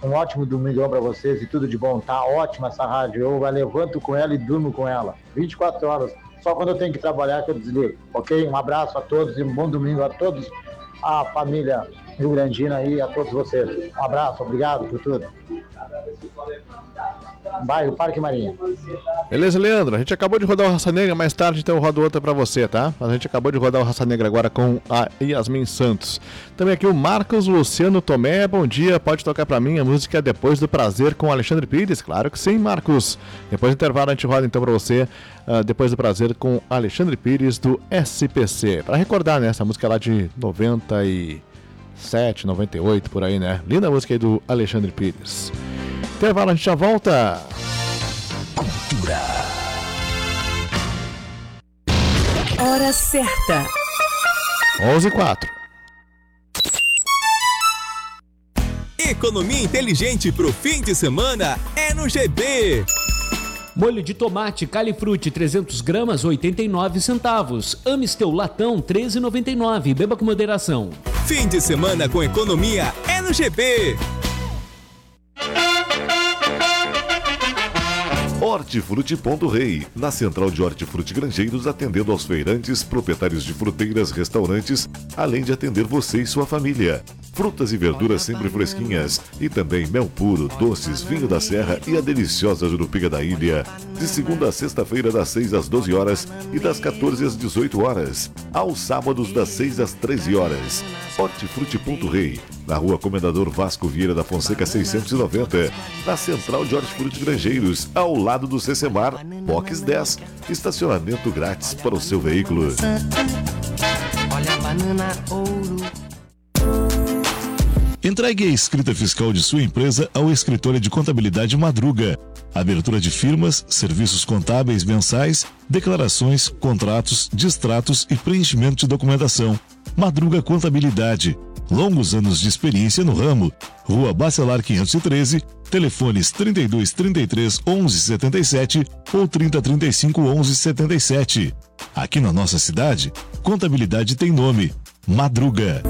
Um ótimo domingão para vocês e tudo de bom. Tá ótima essa rádio. Eu levanto com ela e durmo com ela. 24 horas. Só quando eu tenho que trabalhar que eu desligo. Ok? Um abraço a todos e um bom domingo a todos. A família rio-grandina aí, a todos vocês. Um abraço, obrigado por tudo. Bairro Parque Marinha. Beleza, Leandro? A gente acabou de rodar o Raça Negra, mais tarde então eu rodo outra pra você, tá? Mas a gente acabou de rodar o Raça Negra agora com a Yasmin Santos. Também aqui o Marcos Luciano Tomé, bom dia, pode tocar pra mim a música Depois do Prazer com Alexandre Pires? Claro que sim, Marcos. Depois do intervalo a gente roda então pra você Depois do Prazer com Alexandre Pires do SPC. Pra recordar, né, essa música lá de 97, 98, por aí, né? Linda música aí do Alexandre Pires. Intervalo, a gente já volta. Cultura. Hora certa. 11h04. Economia inteligente pro fim de semana é no GB. Molho de tomate Califruti 300 gramas 89 centavos. Amistel latão 13,99. Beba com moderação. Fim de semana com economia é no GB. Hortifruti Ponto Rei, na central de Hortifruti Grangeiros, atendendo aos feirantes, proprietários de fruteiras, restaurantes, além de atender você e sua família. Frutas e verduras sempre fresquinhas e também mel puro, doces, vinho da serra e a deliciosa jurupiga da ilha. De segunda a sexta-feira, das 6 às 12 horas e das 14 às 18 horas. Aos sábados, das 6 às 13 horas. Hortifruti Ponto Rei, na rua Comendador Vasco Vieira da Fonseca 690, na central de Hortifruti Grangeiros, ao lado do Cecemar, Box 10, estacionamento grátis para o seu veículo. Olha a banana ouro. Entregue a escrita fiscal de sua empresa ao escritório de contabilidade Madruga. Abertura de firmas, serviços contábeis mensais, declarações, contratos, distratos e preenchimento de documentação. Madruga Contabilidade. Longos anos de experiência no ramo. Rua Bacelar 513, telefones 32 33 11 77 ou 30 35 11 77. Aqui na nossa cidade, contabilidade tem nome: Madruga.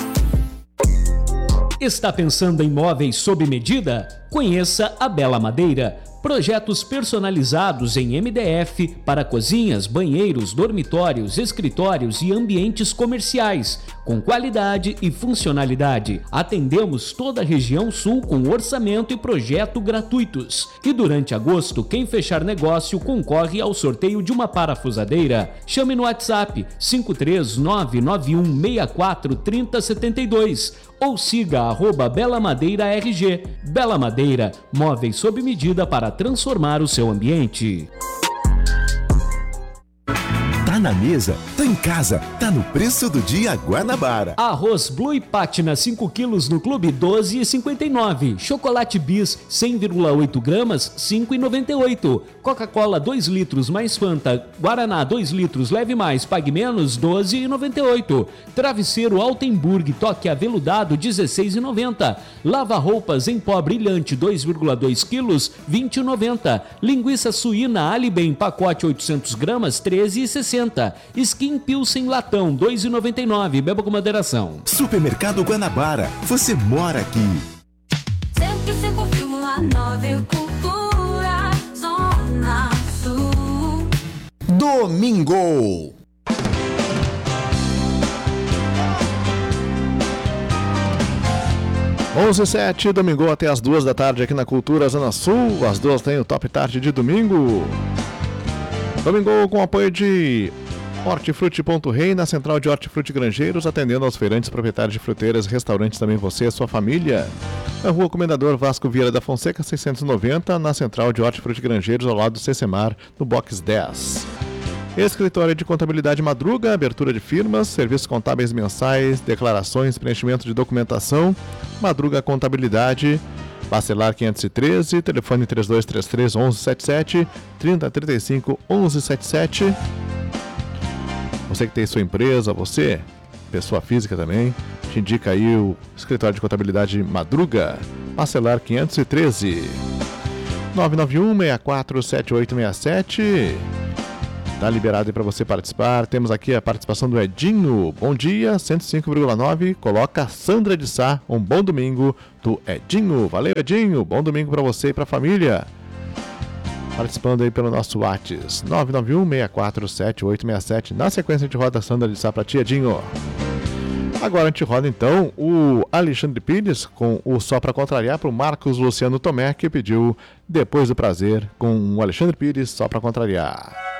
Está pensando em móveis sob medida? Conheça a Bela Madeira. Projetos personalizados em MDF para cozinhas, banheiros, dormitórios, escritórios e ambientes comerciais, com qualidade e funcionalidade. Atendemos toda a região sul com orçamento e projeto gratuitos. E durante agosto, quem fechar negócio concorre ao sorteio de uma parafusadeira. Chame no WhatsApp 53991643072 ou siga @Bela Madeira RG. Bela Madeira, móveis sob medida para transformar o seu ambiente. Tá na mesa, tá em casa, tá no preço do dia Guanabara. Arroz Blue e Pátina 5 quilos no Clube 12,59. Chocolate Bis 100,8 gramas 5,98. Coca-Cola 2 litros mais Fanta Guaraná 2 litros leve mais pague menos 12,98. Travesseiro Altenburg toque aveludado 16,90. Lava-roupas em pó brilhante 2,2 quilos 20,90. Linguiça suína Alibem pacote 800 gramas 13,60. Skin Pilsen latão 2,99. Beba com moderação. Supermercado Guanabara, você mora aqui. 105,9 Cultura Zona Sul. Domingo. Onze e 7, domingo até as 2 da tarde aqui na Cultura Zona Sul. Às 2 tem o Top Tarde de domingo. Domingo com apoio de Hortifruti Ponto Rei, na central de Hortifruti Grangeiros, atendendo aos feirantes, proprietários de fruteiras, restaurantes, também você e a sua família. Na rua Comendador Vasco Vieira da Fonseca 690, na central de Hortifruti Grangeiros, ao lado do Cecemar, no Box 10. Escritório de Contabilidade Madruga, abertura de firmas, serviços contábeis mensais, declarações, preenchimento de documentação. Madruga Contabilidade, Bacelar 513, telefone 3233 1177, 3035 1177. Você que tem sua empresa, você, pessoa física também, te indica aí o Escritório de Contabilidade Madruga, Bacelar 513, 991 647867. Tá liberado aí para você participar. Temos aqui a participação do Edinho. Bom dia, 105,9. Coloca Sandra de Sá. Um bom domingo do Edinho. Valeu, Edinho. Bom domingo para você e para a família. Participando aí pelo nosso WhatsApp 991-647867. Na sequência a gente roda a Sandra de Sá para ti, Edinho. Agora a gente roda então o Alexandre Pires com o Só Pra Contrariar para o Marcos Luciano Tomé, que pediu Depois do Prazer com o Alexandre Pires, Só Pra Contrariar.